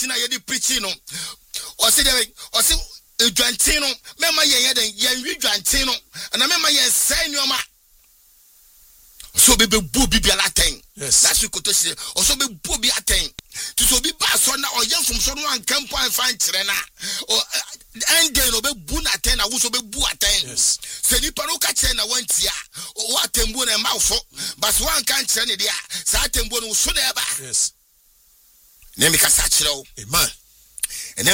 preaching na yedi preaching no osi Dwantin no mema yen wi dwantin no na mema yen sai nyoma so be bu bibia latin. Yes, that's what to say. Also be bu bi aten to so be ba so na oyen from so no an campo an fan kire na o ende no be bu na ten na wo so be bu aten. Yes, se ni pano ka kire na wantia o atembu na mawfo but one kan kire ne dia sa atembu no so na eba. yes, ne mi ka sa kire o. amen.